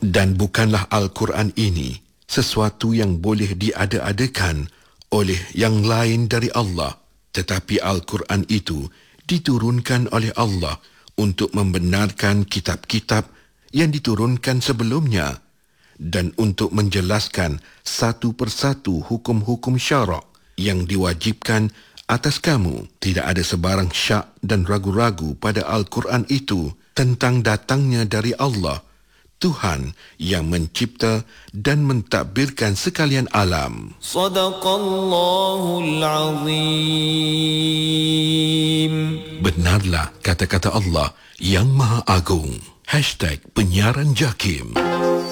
Dan bukanlah Al-Quran ini sesuatu yang boleh diada-adakan oleh yang lain dari Allah, tetapi Al-Quran itu diturunkan oleh Allah untuk membenarkan kitab-kitab yang diturunkan sebelumnya dan untuk menjelaskan satu persatu hukum-hukum syarak yang diwajibkan atas kamu. Tidak ada sebarang syak dan ragu-ragu pada Al-Quran itu tentang datangnya dari Allah, Tuhan yang mencipta dan mentadbirkan sekalian alam. Sadaqallahul Azim. Benarlah kata-kata Allah yang Maha Agung. #penyiaran JAKIM.